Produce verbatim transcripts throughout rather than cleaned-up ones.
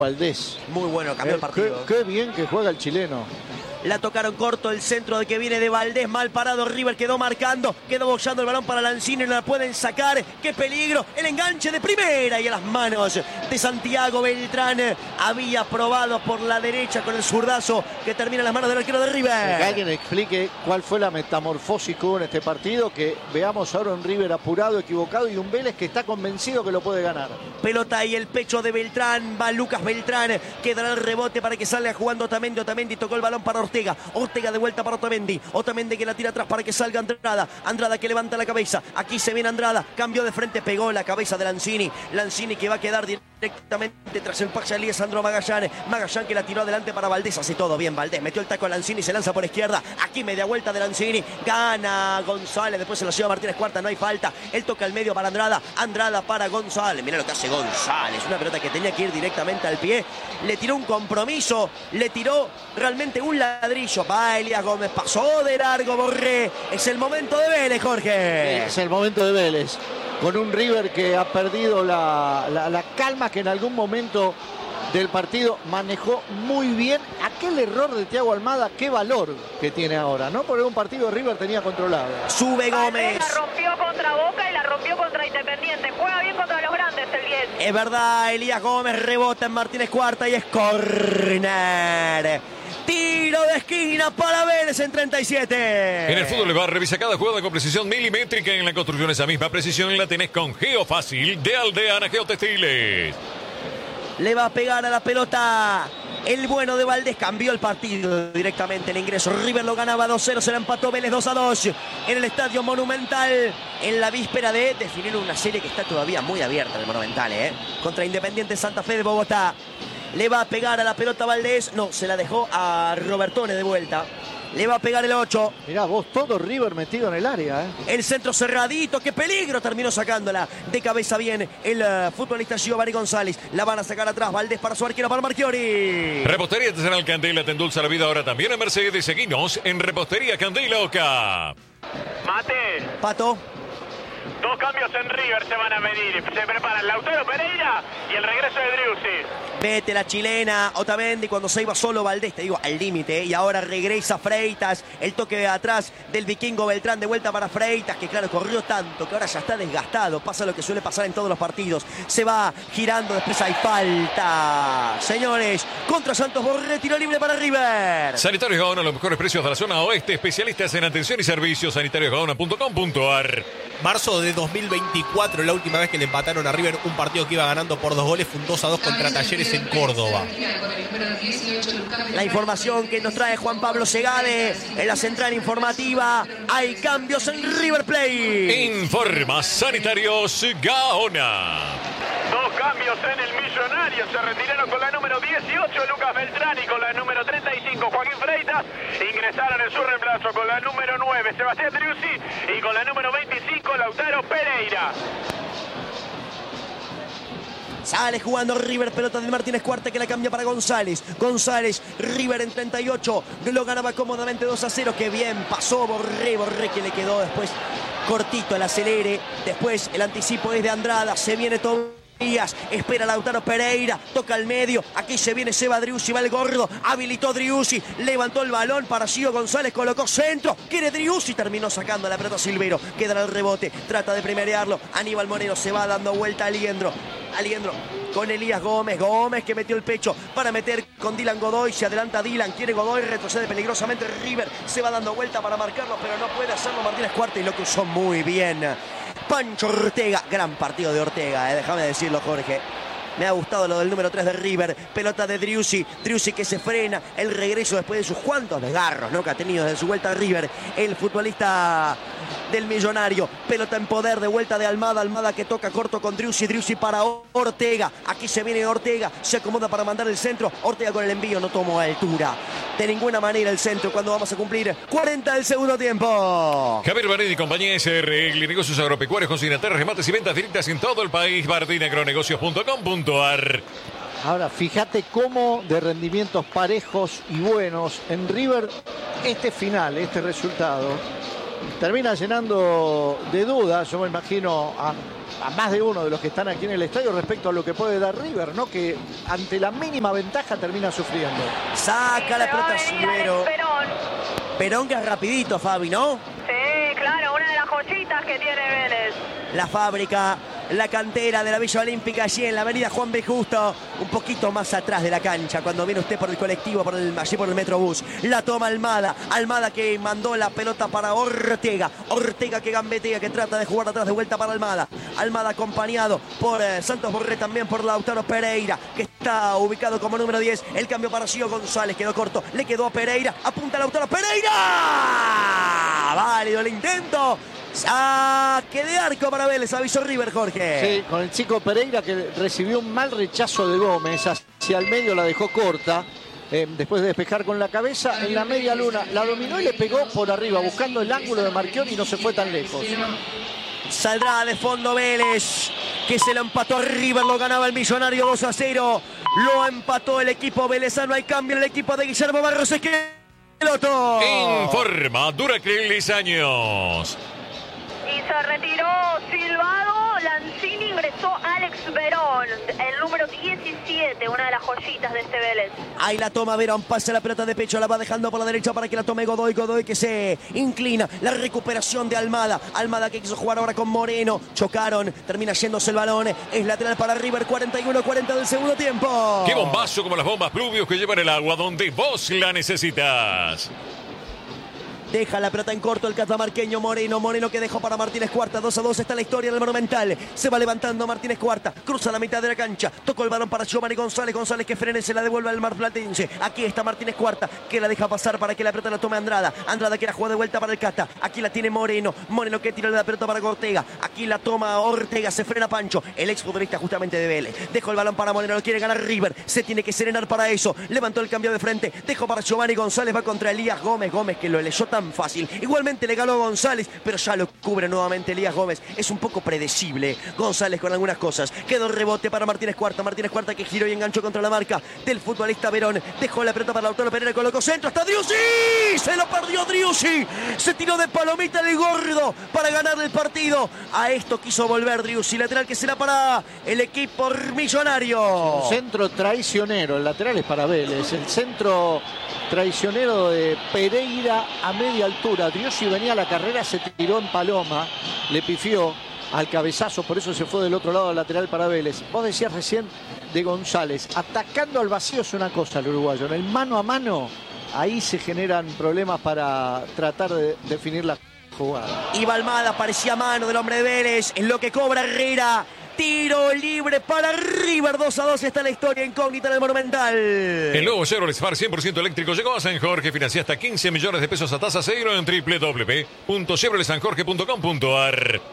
Valdés. Muy bueno, cambió eh, el partido. Qué, qué bien que juega el chileno. La tocaron corto, el centro de que viene de Valdés, mal parado, River quedó marcando, quedó boxeando el balón para Lanzini, no la pueden sacar, qué peligro, el enganche de primera y a las manos de Santiago Beltrán, había probado por la derecha con el zurdazo que termina en las manos del arquero de River. Que alguien explique cuál fue la metamorfosis que hubo en este partido, que veamos ahora un River apurado, equivocado y un Vélez que está convencido que lo puede ganar. Pelota y el pecho de Beltrán, va Lucas Beltrán, quedará el rebote para que salga jugando Otamendi, Otamendi tocó el balón para Ortega. Ortega, Ortega de vuelta para Otamendi, Otamendi que la tira atrás para que salga Andrada, Andrada que levanta la cabeza, aquí se viene Andrada, cambió de frente, pegó la cabeza de Lanzini, Lanzini que va a quedar directamente tras el pase a Lisandro Magallanes, Magallanes que la tiró adelante para Valdés, hace todo bien Valdés, metió el taco a Lanzini, se lanza por izquierda, aquí media vuelta de Lanzini, gana González, después se lo lleva Martínez Cuarta, no hay falta, él toca el medio para Andrada, Andrada para González, mirá lo que hace González, una pelota que tenía que ir directamente al pie, le tiró un compromiso, le tiró realmente un ladrillo, va Elías Gómez, pasó de largo Borré, es el momento de Vélez, Jorge. Es el momento de Vélez, con un River que ha perdido la, la, la calma que en algún momento del partido manejó muy bien. Aquel error de Thiago Almada, qué valor que tiene ahora, ¿no? Porque un partido de River tenía controlado. Sube Gómez. La rompió contra Boca y la rompió contra Independiente. Juega bien contra los grandes el diez. Es verdad, Elías Gómez rebota en Martínez Cuarta y es córner. Tiro de esquina para Vélez en treinta y siete. En el fútbol le va a revisar cada jugada con precisión milimétrica. En la construcción esa misma precisión la tenés con Geofácil de Aldeana Geotextiles. Le va a pegar a la pelota el bueno de Valdés, cambió el partido directamente el ingreso. River lo ganaba dos cero, se la empató Vélez dos a dos en el Estadio Monumental en la víspera de definir una serie que está todavía muy abierta en el Monumental, ¿eh? Contra Independiente Santa Fe de Bogotá. Le va a pegar a la pelota Valdés, no, se la dejó a Robertone de vuelta. Le va a pegar el ocho. Mirá vos, todo River metido en el área, ¿eh? El centro cerradito, qué peligro, terminó sacándola de cabeza bien el uh, futbolista Giovanni González. La van a sacar atrás, Valdés para su arquero, para Marchiori. Repostería Artesanal Candela te endulza la vida ahora también en Mercedes. Seguinos en Repostería Candela Oca. Mate. Pato. Dos cambios en River se van a medir. Se preparan Lautaro Pereira y el regreso de Driussi. Vete la chilena, Otamendi cuando se iba solo Valdés, te digo, al límite, ¿eh? Y ahora regresa Freitas, el toque de atrás del vikingo Beltrán de vuelta para Freitas, que claro, corrió tanto, que ahora ya está desgastado, pasa lo que suele pasar en todos los partidos, se va girando, después hay falta. Señores, contra Santos Borré, tiro libre para River. Sanitarios Gaona, los mejores precios de la zona oeste, especialistas en atención y servicios, sanitarios gaona punto com punto ar. Marzo de dos mil veinticuatro, la última vez que le empataron a River un partido que iba ganando por dos goles, fue un dos a dos contra Talleres en Córdoba. La información que nos trae Juan Pablo Segade en la central informativa. Hay cambios en River Plate. Informa Sanitarios Gaona. Dos cambios en el Millonario. Se retiraron con la número dieciocho Lucas Beltrán y con la número treinta y cinco Joaquín Freitas. Ingresaron en su reemplazo con la número nueve Sebastián Driussi y con la número veinticinco Lautaro Pereira. Sale jugando River, pelota de Martínez Cuarta que la cambia para González. González, River en treinta y ocho, lo ganaba cómodamente dos a cero. Que bien pasó Borré, Borré que le quedó después cortito el acelere. Después el anticipo es de Andrada, se viene todo. Espera Lautaro Pereira, toca al medio, aquí se viene Seba Driussi, va el gordo, habilitó Driussi, levantó el balón para Gio González, colocó centro, quiere Driussi, terminó sacando la pelota Silvero, queda en el rebote, trata de primerearlo, Aníbal Moreno se va dando vuelta a Aliendro, Aliendro con Elías Gómez, Gómez que metió el pecho para meter con Dylan Godoy, se adelanta Dylan, quiere Godoy, retrocede peligrosamente River, se va dando vuelta para marcarlo, pero no puede hacerlo Martínez Cuarta y lo que usó muy bien Pancho Ortega, gran partido de Ortega, eh, déjame decirlo Jorge. Me ha gustado lo del número tres de River. Pelota de Driussi. Driussi que se frena. El regreso después de sus cuantos desgarros, ¿no?, que ha tenido desde su vuelta a River. El futbolista del Millonario. Pelota en poder de vuelta de Almada. Almada que toca corto con Driussi. Driussi para Ortega. Aquí se viene Ortega. Se acomoda para mandar el centro. Ortega con el envío. No tomó altura. De ninguna manera el centro cuando vamos a cumplir cuarenta del segundo tiempo. Javier Bardini y compañía S R L, negocios agropecuarios, consignatorios, remates y ventas directas en todo el país. Bardini Agronegocios punto com punto ar. Ahora, fíjate cómo de rendimientos parejos y buenos en River, este final, este resultado, termina llenando de dudas, yo me imagino, a, a más de uno de los que están aquí en el estadio respecto a lo que puede dar River, ¿no? Que ante la mínima ventaja termina sufriendo. Saca la pelota Silvero. Perón. Perón que es rapidito, Fabi, ¿no? Sí, claro, una de las joyitas que tiene Vélez. La fábrica, la cantera de la Villa Olímpica, allí en la avenida Juan B. Justo, un poquito más atrás de la cancha, cuando viene usted por el colectivo, por el, allí por el Metrobús. La toma Almada, Almada que mandó la pelota para Ortega, Ortega que gambetea, que trata de jugar atrás de vuelta para Almada. Almada acompañado por eh, Santos Borré, también por Lautaro Pereira, que está ubicado como número diez. El cambio para Gio González, quedó corto, le quedó a Pereira, apunta Lautaro Pereira. Válido el intento. Saque de arco para Vélez, avisó River, Jorge. Sí, con el chico Pereira que recibió un mal rechazo de Gómez hacia el medio, la dejó corta. Eh, después de despejar con la cabeza, en la media luna la dominó y le pegó por arriba, buscando el ángulo de Marchioni y no se fue tan lejos. Saldrá de fondo Vélez, que se lo empató a River, lo ganaba el Millonario dos a cero. Lo empató el equipo velezano, hay cambio en el equipo de Guillermo Barros Esqueloto. Informa Duracrilis Años. Y se retiró Silvado, Lanzini, ingresó Alex Verón, el número diecisiete, una de las joyitas de este Vélez. Ahí la toma Verón, pasa la pelota de pecho, la va dejando por la derecha para que la tome Godoy, Godoy que se inclina, la recuperación de Almada, Almada que quiso jugar ahora con Moreno, chocaron, termina yéndose el balón, es lateral para River, cuarenta y uno a cuarenta del segundo tiempo. ¡Qué bombazo como las bombas Pluvios que llevan el agua donde vos la necesitas! Deja la pelota en corto el catamarqueño Moreno. Moreno que dejó para Martínez Cuarta. dos a dos está la historia del Monumental. Se va levantando Martínez Cuarta. Cruza la mitad de la cancha. Tocó el balón para Giovanni González. González que frene, se la devuelve al marplatense. Aquí está Martínez Cuarta que la deja pasar para que la pelota la tome Andrada. Andrada que la juega de vuelta para el Cata. Aquí la tiene Moreno. Moreno que tira la pelota para Ortega. Aquí la toma Ortega. Se frena Pancho. El exfutbolista justamente de Vélez. Dejó el balón para Moreno. Lo quiere ganar River. Se tiene que serenar para eso. Levantó el cambio de frente. Dejó para Giovanni González. Va contra Elías Gómez. Gómez que lo leyó tan fácil. Igual le ganó a González, pero ya lo cubre nuevamente Elías Gómez. Es un poco predecible González con algunas cosas. Quedó rebote para Martínez Cuarta. Martínez Cuarta que giró y enganchó contra la marca del futbolista Verón. Dejó la pelota para Lautaro Pereira, colocó centro. ¡Hasta Driussi! Se lo perdió Driussi. Se tiró de palomita el gordo para ganar el partido. A esto quiso volver Driussi. Lateral que será para el equipo millonario. Un centro traicionero. El lateral es para Vélez. El centro traicionero de Pereira a media altura. Driussi venía a la carrera, se tiró en paloma, le pifió al cabezazo, por eso se fue del otro lado al lateral para Vélez. Vos decías recién de González, atacando al vacío es una cosa el uruguayo, en el mano a mano ahí se generan problemas para tratar de definir la jugada. Iba Almada, parecía mano del hombre de Vélez, en lo que cobra Herrera. Tiro libre para River, dos a dos está la historia incógnita del Monumental. El nuevo Chevrolet Spark cien por ciento eléctrico llegó a San Jorge. Financia hasta quince millones de pesos a tasa cero en doble u doble u doble u punto chevrolet san jorge punto com punto a r.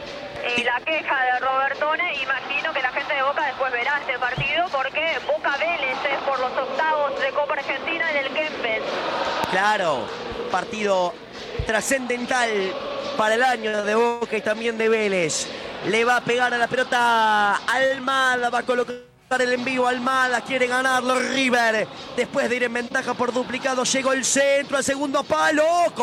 Y la queja de Robertone, imagino que la gente de Boca después verá este partido porque Boca Vélez es por los octavos de Copa Argentina en el Kempes. Claro, partido trascendental para el año de Boca y también de Vélez. Le va a pegar a la pelota Almada, va a colocar el envío Almada, quiere ganarlo River. Después de ir en ventaja por duplicado, llegó el centro al segundo palo.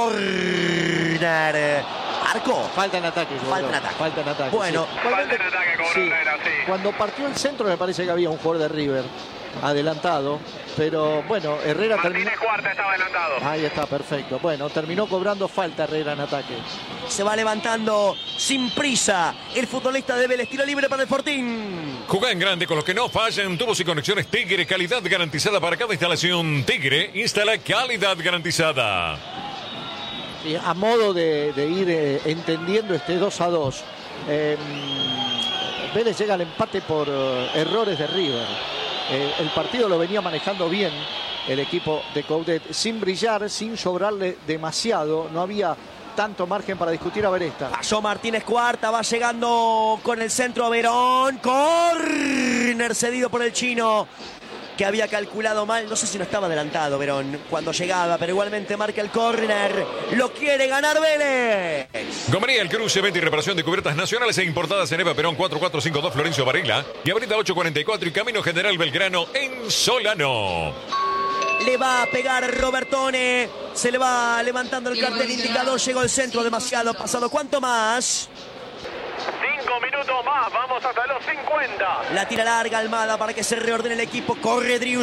Corner. Arco. Falta en ataque. Falta en ataque. Falta en ataque. Bueno. Sí. Falta en ataque con Sí. Herrera, sí. Cuando partió el centro me parece que había un jugador de River adelantado. Pero bueno, Herrera terminó. Martínez Cuarta estaba adelantado. Ahí está, perfecto. Bueno, terminó cobrando falta Herrera en ataque. Se va levantando sin prisa el futbolista de Vélez. Tiro libre para el Fortín. Jugá en grande con los que no fallan. Tubos y conexiones Tigre. Calidad garantizada para cada instalación. Tigre instala calidad garantizada. Y a modo de, de ir eh, entendiendo este dos a dos, eh, Vélez llega al empate por eh, errores de River. Eh, el partido lo venía manejando bien el equipo de Coudet, sin brillar, sin sobrarle demasiado. No había tanto margen para discutir. A ver esta. Pasó Martínez Cuarta, va llegando con el centro Verón. Corner cedido por el chino, que había calculado mal. No sé si no estaba adelantado Verón cuando llegaba, pero igualmente marca el córner. Lo quiere ganar Vélez. Gomería El Cruce, venta y reparación de cubiertas nacionales e importadas en Eva Perón cuatro cuatro cinco dos Florencio Varela y Avenida ocho cuarenta y cuatro y Camino General Belgrano en Solano. Le va a pegar Robertone. Se le va levantando el cartel indicador. Llegó el centro, demasiado pasado. ¿Cuánto más? Cinco minutos más, vamos hasta los cincuenta. La tira larga Almada para que se reordene el equipo. Corre Driussi.